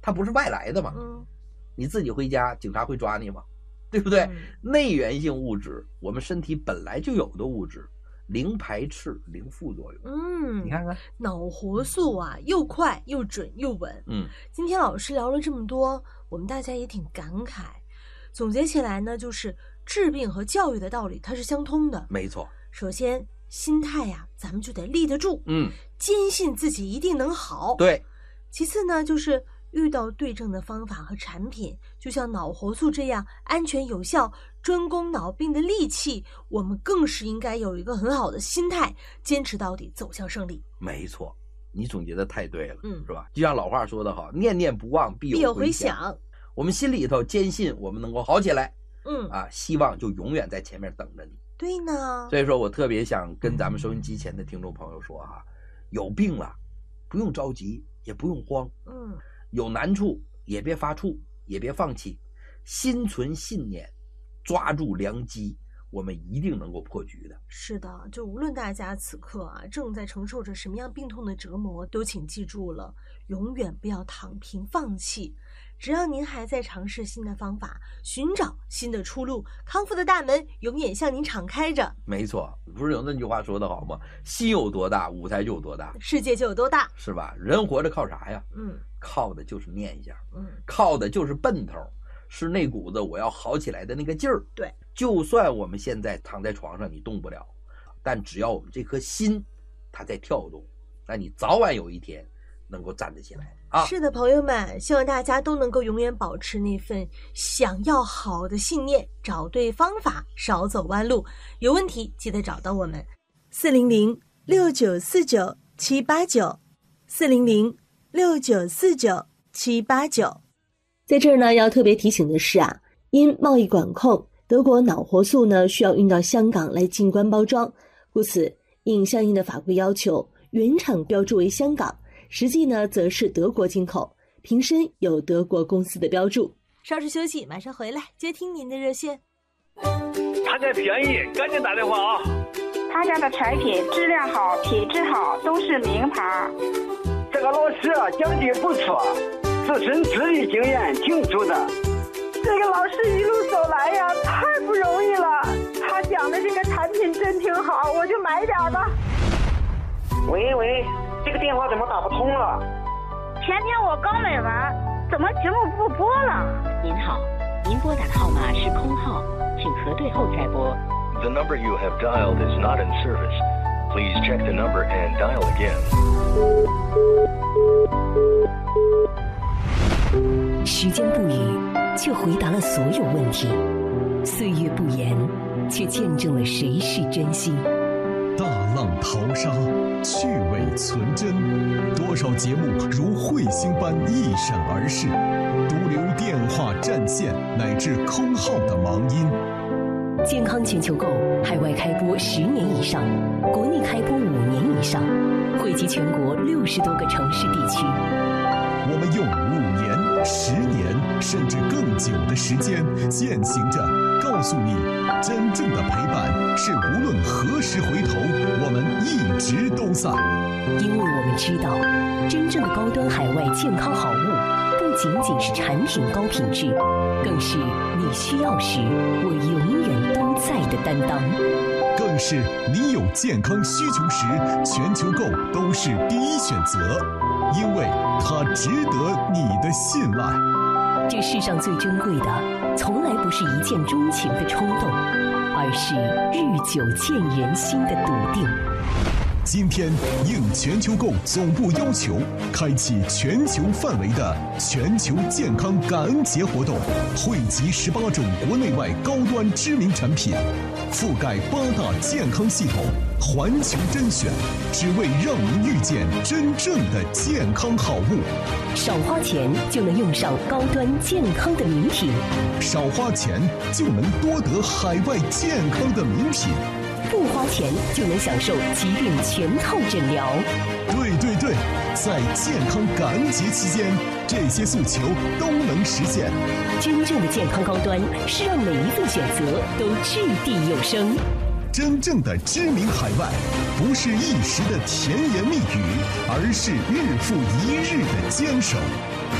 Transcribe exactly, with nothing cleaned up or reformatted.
它不是外来的嘛。 嗯， 你自己回家，警察会抓你吗？对不对？嗯、内源性物质，我们身体本来就有的物质，零排斥，零副作用。 嗯， 你看看脑活素啊，又快又准又稳。 嗯， 今天老师聊了这么多，我们大家也挺感慨。总结起来呢，就是治病和教育的道理它是相通的。 没错。 首先心态呀、啊，咱们就得立得住， 嗯， 坚信自己一定能好。 对。 其次呢，就是遇到对症的方法和产品，就像脑活素这样安全有效、专攻脑病的利器，我们更是应该有一个很好的心态，坚持到底，走向胜利。 没错，你总结的太对了， 嗯， 是吧？就像老话说得好，念念不忘必有回响。 回响我们心里头坚信我们能够好起来， 嗯啊，希望就永远在前面等着你。 对呢， 所以说我特别想跟咱们收音机前的听众朋友说哈，有病了，不用着急，也不用慌， 嗯， 有难处也别发怵，也别放弃，心存信念，抓住良机，我们一定能够破局的。 是的，就无论大家此刻啊正在承受着什么样病痛的折磨，都请记住了，永远不要躺平放弃。只要您还在尝试新的方法，寻找新的出路，康复的大门永远向您敞开着。 没错，不是有那句话说得好吗？心有多大，舞台就有多大， 世界就有多大， 是吧？人活着靠啥呀？ 嗯， 靠的就是念想， 嗯， 靠的就是奔头，是那股子我要好起来的那个劲儿。 对， 就算我们现在躺在床上你动不了，但只要我们这颗心它在跳动，那你早晚有一天能够站得起来啊！ 是的，朋友们，希望大家都能够永远保持那份想要好的信念，找对方法，少走弯路。有问题记得找到我们，四零零六九四九七八九，四零零六九四九七八九。在这儿呢，要特别提醒的是啊，因贸易管控，德国脑活素呢需要运到香港来进关包装，故此应相应的法规要求，原厂标注为香港，实际呢则是德国进口，瓶身有德国公司的标注。稍事休息，马上回来接听您的热线。 他家便宜，赶紧打电话啊！ 他家的产品质量好，品质好，都是名牌。 这个老师啊讲的不错，自身资历经验挺足的。 这个老师一路走来呀，太不容易了。他讲的这个产品真挺好，我就买点吧。 喂喂，这个电话怎么打不通了？ 前天我刚买完，怎么节目不播了？ 您好，您拨打的号码是空号，请核对后再拨。 The number you have dialed is not in service. Please check the number and dial again. 时间不语，却回答了所有问题；岁月不言，却见证了谁是真心。 大浪淘沙，趣味存真，多少节目如彗星般一闪而逝，独留电话占线乃至空号的忙音。 健康全球购海外开播十年以上，国内开播五年以上，惠及全国六十多个城市地区。 我们用五年、十年甚至更久的时间，践行着告诉你，真正的陪伴是无论何时回头，我们一直都在。 因为我们知道，真正的高端海外健康好物，不仅仅是产品高品质，更是你需要时我永远都在的担当， 更是你有健康需求时，全球购都是第一选择，因为它值得你的信赖。 这世上最珍贵的，从来不是一见钟情的冲动，而是日久见人心的笃定。 今天应全球购总部要求，开启全球范围的全球健康感恩节活动，汇集十八种国内外高端知名产品，覆盖八大健康系统，环球甄选，只为让您遇见真正的健康好物。 少花钱就能用上高端健康的名品， 少花钱就能多得海外健康的名品， 不花钱就能享受疾病全套诊疗。 对对对，在健康感恩节期间，这些诉求都能实现。 真正的健康高端是让每一份选择都掷地有声。 真正的知名海外，不是一时的甜言蜜语，而是日复一日的坚守。